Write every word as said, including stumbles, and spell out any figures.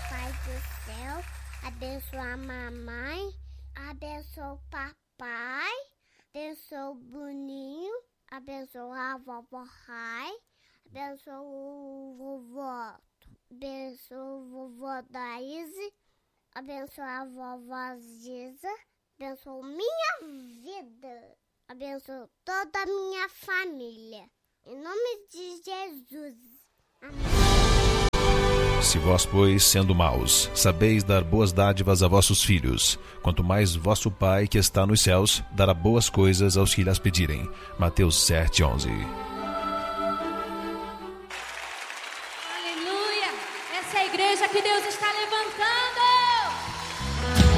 Pai do céu, abençoa a mamãe, abençoa o papai, abençoa o Boninho, abençoa a vovó Rai, abençoa o vovó, abençoa o vovó Daíse, abençoa a vovó Ziza, abençoa minha vida, abençoa toda a minha família. Em nome de Jesus. Amém. Se vós, pois, sendo maus, sabeis dar boas dádivas a vossos filhos, quanto mais vosso Pai que está nos céus dará boas coisas aos que lhes pedirem. Mateus sete, onze.